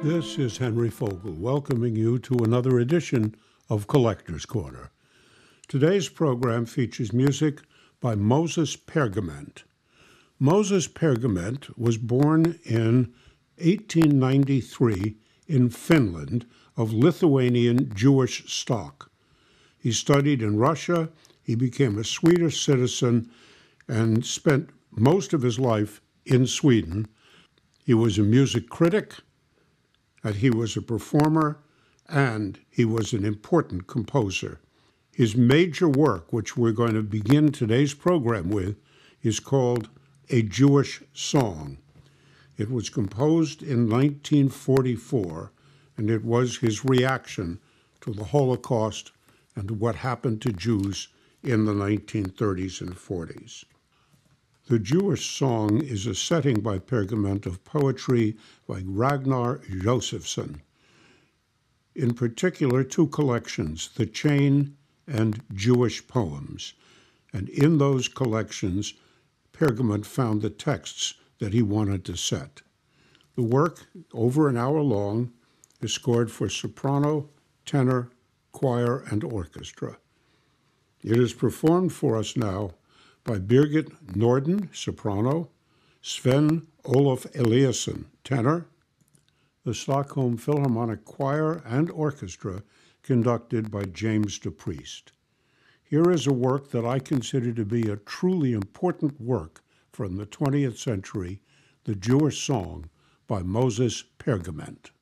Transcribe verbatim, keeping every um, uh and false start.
This is Henry Fogel, welcoming you to another edition of Collector's Corner. Today's program features music by Moses Pergament. Moses Pergament was born in eighteen ninety-three in Finland of Lithuanian Jewish stock. He studied in Russia, he became a Swedish citizen, and spent most of his life in Sweden. He was a music critic, and he was a performer, and he was an important composer. His major work, which we're going to begin today's program with, is called A Jewish Song. It was composed in nineteen forty-four, and it was his reaction to the Holocaust and to what happened to Jews in the nineteen thirties and forties. The Jewish Song is a setting by Pergament of poetry by Ragnar Josefsson. In particular, two collections, The Chain and Jewish Poems. And in those collections, Pergament found the texts that he wanted to set. The work, over an hour long, is scored for soprano, tenor, choir, and orchestra. It is performed for us now by Birgit Norden, soprano, Sven Olof Eliasson, tenor, the Stockholm Philharmonic Choir and Orchestra, conducted by James DePriest. Here is a work that I consider to be a truly important work from the twentieth century, The Jewish Song by Moses Pergament.